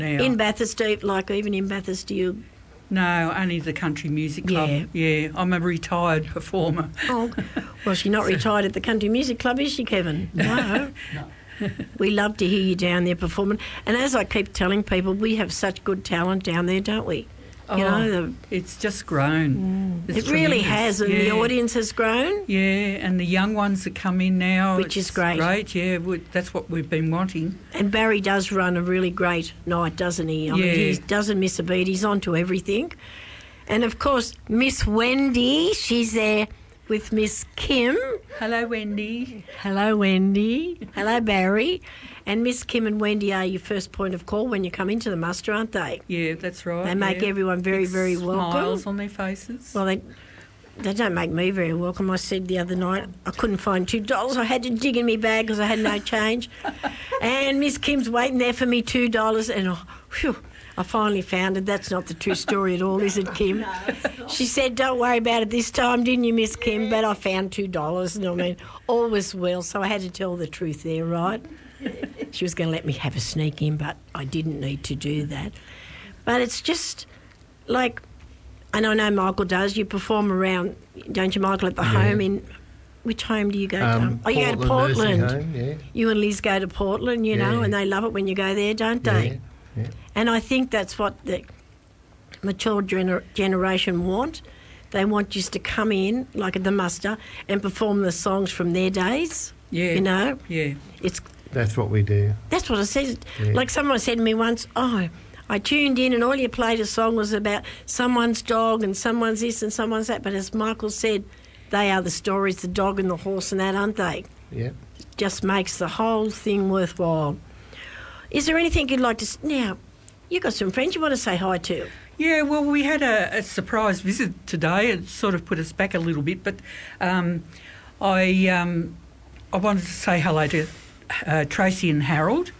now. In Bathurst, even in Bathurst, do you... No, only the Country Music Club. Yeah, I'm a retired performer. Oh, well, she's not retired at the Country Music Club, is she, Kevin? No. We love to hear you down there performing. And as I keep telling people, we have such good talent down there, don't we? It's just grown. It really has, and the audience has grown. Yeah, and the young ones that come in now, which is great. That's what we've been wanting. And Barry does run a really great night, doesn't he? I mean, he doesn't miss a beat. He's on to everything. And of course, Miss Wendy, she's there with Miss Kim. Hello, Wendy. Hello, Wendy. Hello, Barry. And Miss Kim and Wendy are your first point of call when you come into the muster, aren't they? Yeah, that's right. They make everyone very, very welcome. Smiles on their faces. Well, they don't make me very welcome. I said the other night I couldn't find $2. I had to dig in my bag because I had no change. And Miss Kim's waiting there for me $2 and I finally found it. That's not the true story at all, is it, Kim? No, it's not. She said, don't worry about it this time, didn't you, Miss Kim? But I found $2 and I mean, all was well, so I had to tell the truth there, right? She was going to let me have a sneak in, but I didn't need to do that. But it's just like, and I know Michael does, you perform around, don't you, Michael, at the home in, which home do you go to? You go to Portland. Home, yeah. You and Liz go to Portland, you know, and they love it when you go there, don't they? Yeah. And I think that's what the mature generation want. They want just to come in, like at the muster, and perform the songs from their days. Yeah. You know? Yeah. That's what we do. That's what I said. Yeah. Like someone said to me once, I tuned in and all you played a song was about someone's dog and someone's this and someone's that. But as Michael said, they are the stories, the dog and the horse and that, aren't they? Yeah. It just makes the whole thing worthwhile. Is there anything you'd like to... Now, you've got some friends you want to say hi to. Yeah, well, we had a surprise visit today. It sort of put us back a little bit, but I wanted to say hello to Tracy and Harold.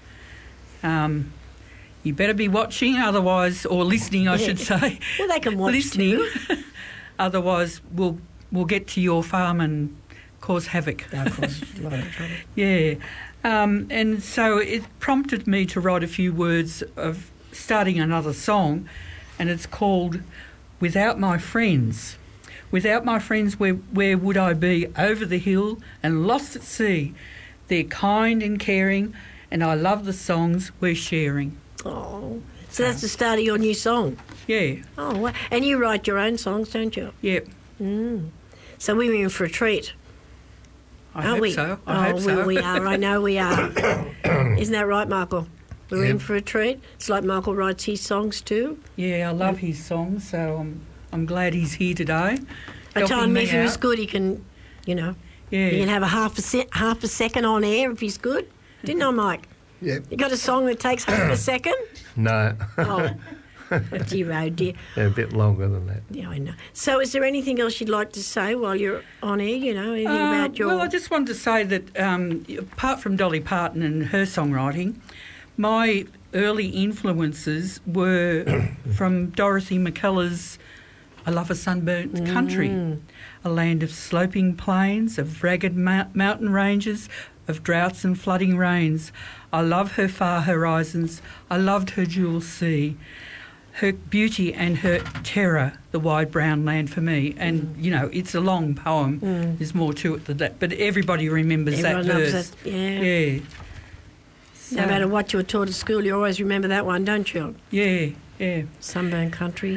You better be watching, otherwise, or listening, I should say. Well, they can watch listening. too. Otherwise, we'll get to your farm and cause havoc. They'll cause a lot of trouble. Yeah. And so it prompted me to write a few words of starting another song, and it's called Without My Friends. Without my friends, where would I be? Over the hill and lost at sea. They're kind and caring, and I love the songs we're sharing. Oh, so that's the start of your new song? Yeah. Oh, wow. And you write your own songs, don't you? Yep. So we're in for a treat. I hope so. I hope so. We are. I know we are. Isn't that right, Michael? We're in for a treat. It's like Michael writes his songs too. Yeah, I love his songs, so I'm glad he's here today. I told him if he was out. good, he can, you know, Yeah. he can have a half a second on air if he's good. Didn't I, Mike? Yep. You got a song that takes half a second? No. Oh, dear, oh dear. They're a bit longer than that. Yeah, I know. So is there anything else you'd like to say while you're on air, you know, anything about your... Well, I just wanted to say that apart from Dolly Parton and her songwriting, my early influences were from Dorothy McKellar's I Love a Sunburnt Country, a land of sloping plains, of ragged mountain ranges, of droughts and flooding rains. I love her far horizons. I loved her jewel sea. Her beauty and her terror, the wide brown land for me. And, you know, it's a long poem. There's more to it than that. But everybody remembers Everyone that loves verse. that, yeah. Yeah. No matter what you were taught at school, you always remember that one, don't you? Yeah, yeah. Sunburn Country.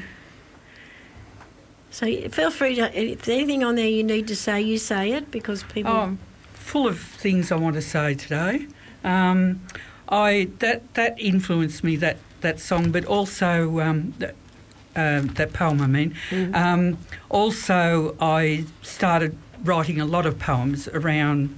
So feel free to, if there's anything on there you need to say, you say it, because people... Oh, I'm full of things I want to say today. That influenced me, that song, but also that poem, I mean. Also, I started writing a lot of poems around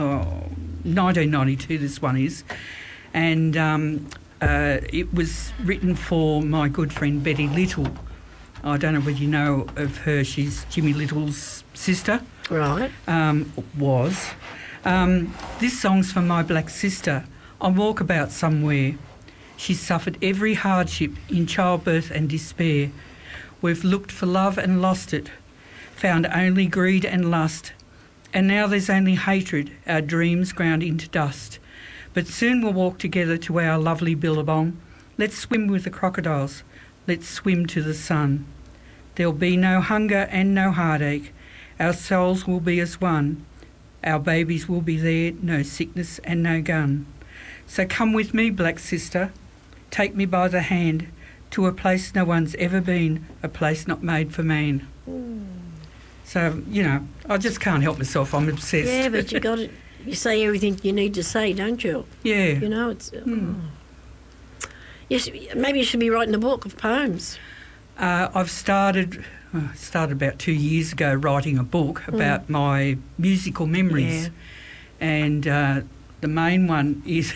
1992, this one is, and it was written for my good friend Betty Little. I don't know whether you know of her. She's Jimmy Little's sister. Right. Was. This song's for my black sister. On walkabout somewhere. She's suffered every hardship in childbirth and despair. We've looked for love and lost it, found only greed and lust. And now there's only hatred, our dreams ground into dust. But soon we'll walk together to our lovely billabong, Let's swim with the crocodiles. Let's swim to the sun. There'll be no hunger and no heartache. Our souls will be as one. Our babies will be there, no sickness and no gun. So come with me, black sister. Take me by the hand to a place no one's ever been, a place not made for man. So, you know, I just can't help myself. I'm obsessed. Yeah, but you say everything you need to say, don't you? Yeah. You know, it's... maybe you should be writing a book of poems. I've started about 2 years ago writing a book about my musical memories. Yeah. And the main one is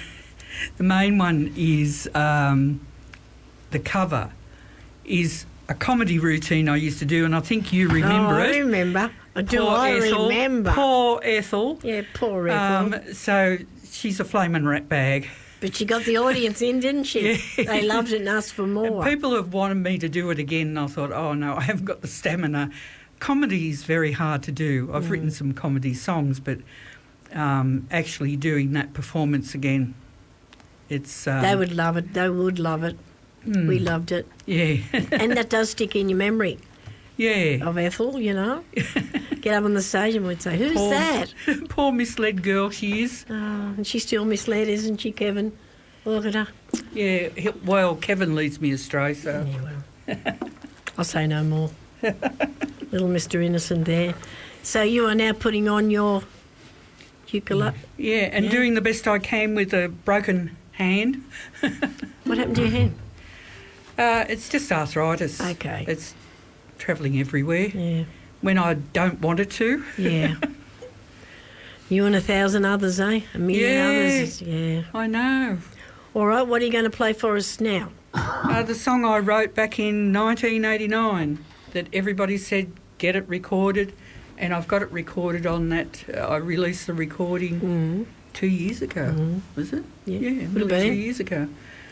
the cover is a comedy routine I used to do, and I think you remember it. I remember. Remember. Poor Ethel. Yeah, poor Ethel. So she's a flaming rat bag. But she got the audience in, didn't she? Yeah. They loved it and asked for more. People have wanted me to do it again, and I thought, oh no, I haven't got the stamina. Comedy is very hard to do. I've written some comedy songs, but actually doing that performance again, it's... they would love it. They would love it. We loved it. Yeah. And that does stick in your memory Yeah. of Ethel, you know. Get up on the stage and we'd say, who's that? Poor misled girl she is. Oh, and she's still misled, isn't she, Kevin? Look at her. Yeah, well, Kevin leads me astray, so... Yeah, well, I'll say no more. Little Mr. Innocent there. So you are now putting on your ukulele. Yeah, and doing the best I can with a broken hand. What happened to your hand? It's just arthritis. Okay. It's travelling everywhere Yeah, when I don't want it to. yeah. You and 1,000 others, eh? A million others. Yeah. I know. All right, what are you going to play for us now? The song I wrote back in 1989 that everybody said get it recorded, and I've got it recorded on that. I released the recording 2 years ago, was it? Yeah, Yeah, would have nearly 2 been. years ago.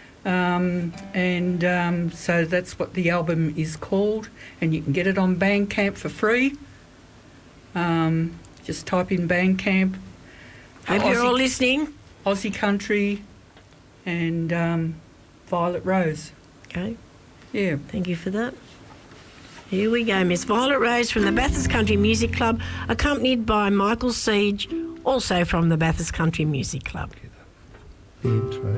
So that's what the album is called, and you can get it on Bandcamp for free. Just type in Bandcamp. Hope you're all listening. Aussie Country and Violet Rose. Okay, Yeah. thank you for that. Here we go, Miss Violet Rose from the Bathurst Country Music Club, accompanied by Michael Siege, also from the Bathurst Country Music Club. The intro.